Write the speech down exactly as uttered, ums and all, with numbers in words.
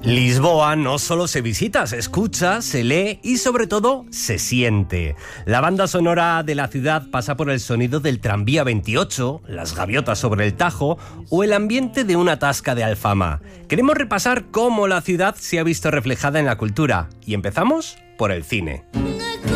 Lisboa no solo se visita, se escucha, se lee y sobre todo se siente. La banda sonora de la ciudad pasa por el sonido del tranvía veintiocho, las gaviotas sobre el Tajo o el ambiente de una tasca de Alfama. Queremos repasar cómo la ciudad se ha visto reflejada en la cultura y empezamos por el cine.